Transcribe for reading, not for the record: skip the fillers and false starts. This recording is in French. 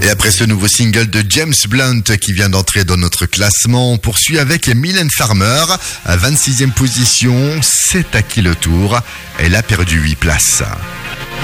Et après ce nouveau single de James Blunt qui vient d'entrer dans notre classement, on poursuit avec Mylène Farmer, à 26e position. C'est à qui le tour? Elle a perdu 8 places.